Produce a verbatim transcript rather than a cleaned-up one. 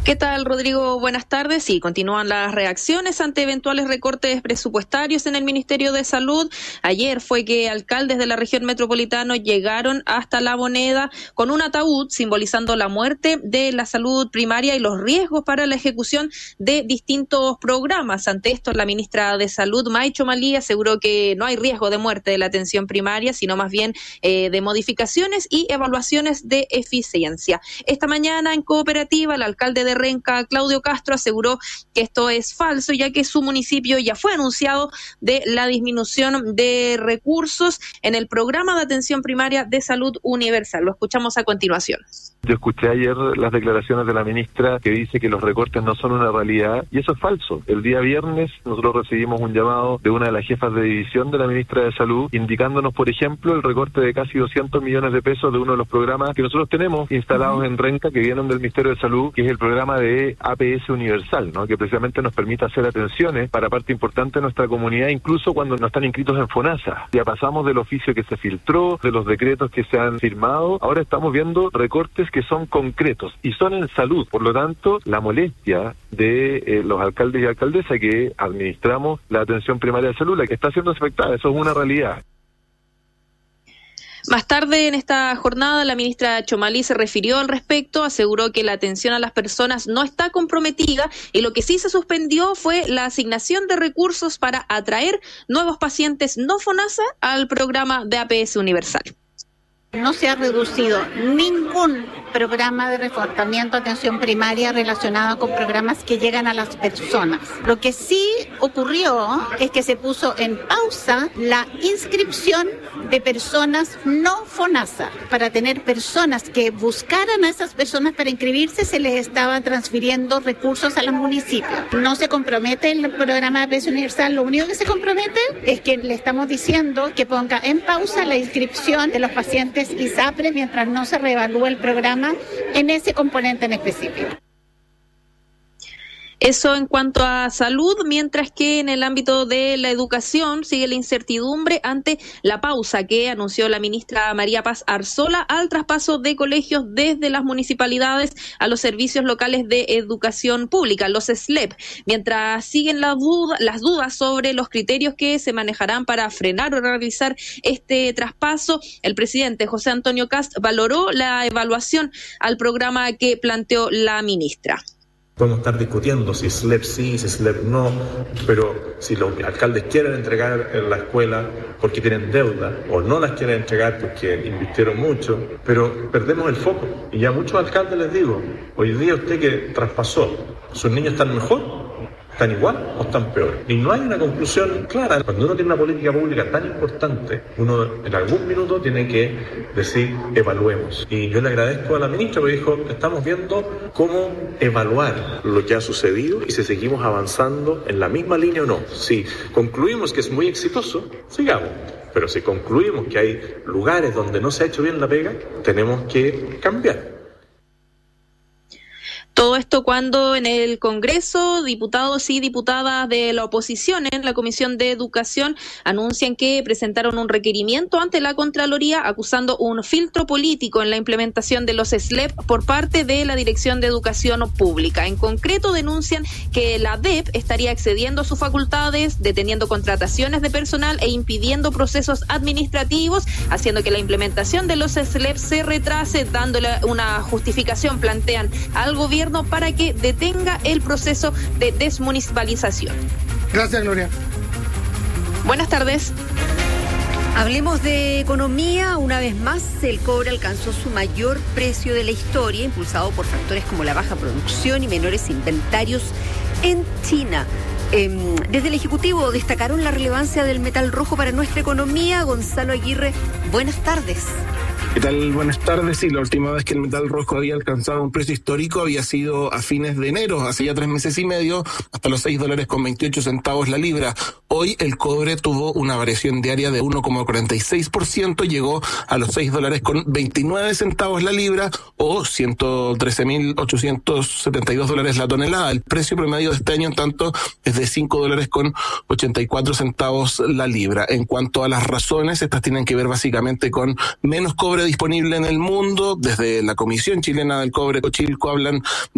¿Qué tal, Rodrigo? Buenas tardes. Sí, continúan las reacciones ante eventuales recortes presupuestarios en el Ministerio de Salud. Ayer fue que alcaldes de la región metropolitana llegaron hasta La Moneda con un ataúd simbolizando la muerte de la salud primaria y los riesgos para la ejecución de distintos programas. Ante esto, la ministra de Salud, May Chomalí, aseguró que no hay riesgo de muerte de la atención primaria, sino más bien eh, de modificaciones y evaluaciones de eficiencia. Esta mañana, en Cooperativa, el alcalde de Renca, Claudio Castro, aseguró que esto es falso, ya que su municipio ya fue anunciado de la disminución de recursos en el programa de atención primaria de salud universal. Lo escuchamos a continuación. Yo escuché ayer las declaraciones de la ministra que dice que los recortes no son una realidad, y eso es falso. El día viernes nosotros recibimos un llamado de una de las jefas de división de la ministra de Salud, indicándonos, por ejemplo, el recorte de casi doscientos millones de pesos de uno de los programas que nosotros tenemos instalados en Renca, que vienen del Ministerio de Salud, que es el programa de A P S Universal, ¿no? Que precisamente nos permite hacer atenciones para parte importante de nuestra comunidad, incluso cuando no están inscritos en FONASA. Ya pasamos del oficio que se filtró, de los decretos que se han firmado, ahora estamos viendo recortes que son concretos y son en salud. Por lo tanto, la molestia de eh, los alcaldes y alcaldesas que administramos la atención primaria de salud, la que está siendo afectada, eso es una realidad. Más tarde en esta jornada, la ministra Chomalí se refirió al respecto, aseguró que la atención a las personas no está comprometida y lo que sí se suspendió fue la asignación de recursos para atraer nuevos pacientes no FONASA al programa de A P S Universal. No se ha reducido ningún programa de reforzamiento de atención primaria relacionado con programas que llegan a las personas. Lo que sí ocurrió es que se puso en pausa la inscripción de personas no FONASA. Para tener personas que buscaran a esas personas para inscribirse, se les estaba transfiriendo recursos a los municipios. No se compromete el programa de A P S Universal, lo único que se compromete es que le estamos diciendo que ponga en pausa la inscripción de los pacientes ISAPRE mientras no se reevalúe el programa en ese componente en específico. Eso en cuanto a salud, mientras que en el ámbito de la educación sigue la incertidumbre ante la pausa que anunció la ministra María Paz Arzola al traspaso de colegios desde las municipalidades a los servicios locales de educación pública, los S L E P, mientras siguen la duda, las dudas sobre los criterios que se manejarán para frenar o realizar este traspaso. El presidente José Antonio Kast valoró la evaluación al programa que planteó la ministra. Podemos estar discutiendo si S L E P sí, si S L E P no, pero si los alcaldes quieren entregar en la escuela porque tienen deuda, o no las quieren entregar porque invirtieron mucho, pero perdemos el foco. Y ya a muchos alcaldes les digo, hoy día usted que traspasó, ¿sus niños están mejor? ¿Están igual o están peor? Y no hay una conclusión clara. Cuando uno tiene una política pública tan importante, uno en algún minuto tiene que decir, evaluemos. Y yo le agradezco a la ministra porque dijo, estamos viendo cómo evaluar lo que ha sucedido y si seguimos avanzando en la misma línea o no. Si concluimos que es muy exitoso, sigamos. Pero si concluimos que hay lugares donde no se ha hecho bien la pega, tenemos que cambiar. Todo esto cuando en el Congreso, diputados y diputadas de la oposición en la Comisión de Educación anuncian que presentaron un requerimiento ante la Contraloría acusando un filtro político en la implementación de los S L E P por parte de la Dirección de Educación Pública. En concreto, denuncian que la D E P estaría excediendo sus facultades, deteniendo contrataciones de personal e impidiendo procesos administrativos, haciendo que la implementación de los S L E P se retrase, dándole una justificación, plantean al gobierno para que detenga el proceso de desmunicipalización. Gracias, Gloria. Buenas tardes. Hablemos de economía. Una vez más, el cobre alcanzó su mayor precio de la historia, impulsado por factores como la baja producción y menores inventarios en China. Eh, desde el Ejecutivo destacaron la relevancia del metal rojo para nuestra economía. Gonzalo Aguirre, buenas tardes. ¿Qué tal? Buenas tardes. Sí, la última vez que el metal rojo había alcanzado un precio histórico había sido a fines de enero, hace ya tres meses y medio, hasta los seis dólares con veintiocho centavos la libra. Hoy el cobre tuvo una variación diaria de uno coma cuarenta y seis por ciento, llegó a los seis dólares con veintinueve centavos la libra o ciento trece mil ochocientos setenta y dos dólares la tonelada. El precio promedio de este año, en tanto, es de cinco dólares con ochenta y cuatro centavos la libra. En cuanto a las razones, estas tienen que ver básicamente con menos cobre disponible en el mundo. Desde la Comisión Chilena del Cobre, Cochilco, hablan